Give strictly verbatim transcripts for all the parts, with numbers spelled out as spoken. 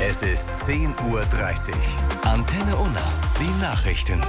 Es ist zehn Uhr dreißig. Antenne Unna, die Nachrichten.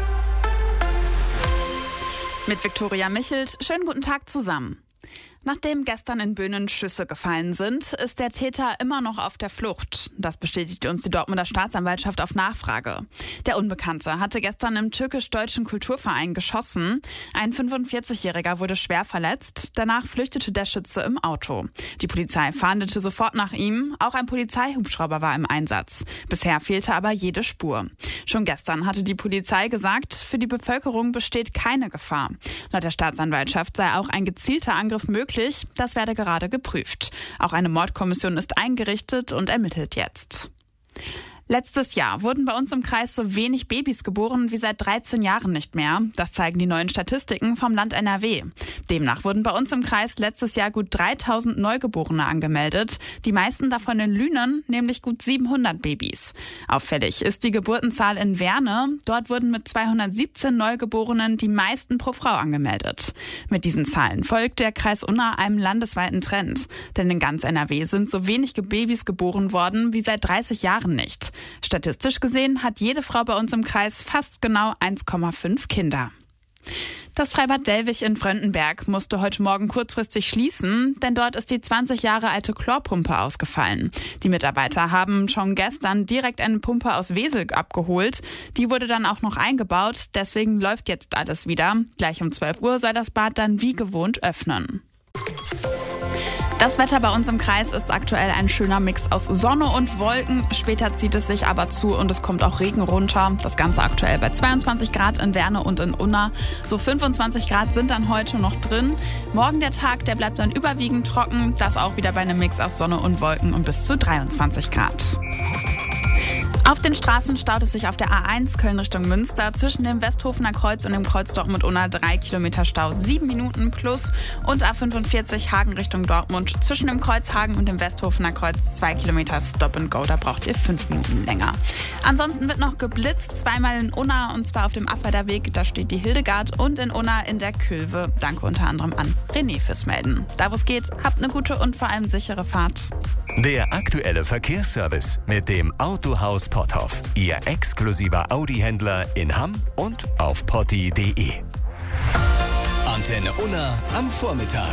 Mit Viktoria Michelt, schönen guten Tag zusammen. Nachdem gestern in Böhnen Schüsse gefallen sind, ist der Täter immer noch auf der Flucht. Das bestätigt uns die Dortmunder Staatsanwaltschaft auf Nachfrage. Der Unbekannte hatte gestern im türkisch-deutschen Kulturverein geschossen. Ein fünfundvierzigjähriger wurde schwer verletzt. Danach flüchtete der Schütze im Auto. Die Polizei fahndete sofort nach ihm. Auch ein Polizeihubschrauber war im Einsatz. Bisher fehlte aber jede Spur. Schon gestern hatte die Polizei gesagt, für die Bevölkerung besteht keine Gefahr. Laut der Staatsanwaltschaft sei auch ein gezielter Angriff möglich. Das werde gerade geprüft. Auch eine Mordkommission ist eingerichtet und ermittelt jetzt. Letztes Jahr wurden bei uns im Kreis so wenig Babys geboren wie seit dreizehn Jahren nicht mehr. Das zeigen die neuen Statistiken vom Land N R W. Demnach wurden bei uns im Kreis letztes Jahr gut dreitausend Neugeborene angemeldet. Die meisten davon in Lünen, nämlich gut siebenhundert Babys. Auffällig ist die Geburtenzahl in Werne. Dort wurden mit zweihundertsiebzehn Neugeborenen die meisten pro Frau angemeldet. Mit diesen Zahlen folgt der Kreis Unna einem landesweiten Trend. Denn in ganz N R W sind so wenig Babys geboren worden wie seit dreißig Jahren nicht. Statistisch gesehen hat jede Frau bei uns im Kreis fast genau eins Komma fünf Kinder. Das Freibad Dellwig in Fröndenberg musste heute Morgen kurzfristig schließen, denn dort ist die zwanzig Jahre alte Chlorpumpe ausgefallen. Die Mitarbeiter haben schon gestern direkt eine Pumpe aus Wesel abgeholt. Die wurde dann auch noch eingebaut, deswegen läuft jetzt alles wieder. Gleich um zwölf Uhr soll das Bad dann wie gewohnt öffnen. Das Wetter bei uns im Kreis ist aktuell ein schöner Mix aus Sonne und Wolken. Später zieht es sich aber zu und es kommt auch Regen runter. Das Ganze aktuell bei zweiundzwanzig Grad in Werne und in Unna. So fünfundzwanzig Grad sind dann heute noch drin. Morgen der Tag, der bleibt dann überwiegend trocken. Das auch wieder bei einem Mix aus Sonne und Wolken und bis zu dreiundzwanzig Grad. Auf den Straßen staut es sich auf der A eins Köln Richtung Münster zwischen dem Westhofener Kreuz und dem Kreuz Dortmund-Unna drei Kilometer Stau, sieben Minuten plus, und A fünfundvierzig Hagen Richtung Dortmund zwischen dem Kreuz Hagen und dem Westhofener Kreuz zwei Kilometer Stop and Go, da braucht ihr fünf Minuten länger. Ansonsten wird noch geblitzt, zweimal in Unna und zwar auf dem Afferder Weg, da steht die Hildegard, und in Unna in der Külve. Danke unter anderem an René fürs Melden. Da wo es geht, habt eine gute und vor allem sichere Fahrt. Der aktuelle Verkehrsservice mit dem Autohaus Potthoff. Ihr exklusiver Audi-Händler in Hamm und auf potti punkt de. Antenne Unna am Vormittag.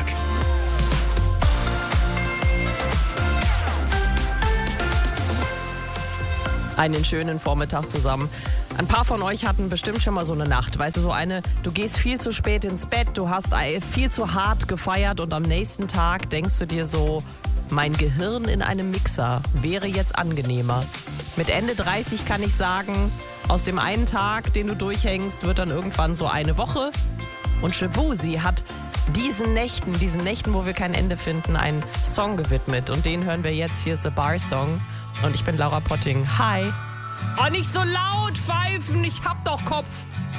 Einen schönen Vormittag zusammen. Ein paar von euch hatten bestimmt schon mal so eine Nacht. Weißt du, so eine, du gehst viel zu spät ins Bett, du hast viel zu hart gefeiert und am nächsten Tag denkst du dir so, mein Gehirn in einem Mixer wäre jetzt angenehmer. Mit Ende dreißig kann ich sagen, aus dem einen Tag, den du durchhängst, wird dann irgendwann so eine Woche. Und Shabuzi hat diesen Nächten, diesen Nächten, wo wir kein Ende finden, einen Song gewidmet. Und den hören wir jetzt. Hier ist The Bar Song. Und ich bin Laura Potting. Hi. Oh, nicht so laut pfeifen, ich hab doch Kopf.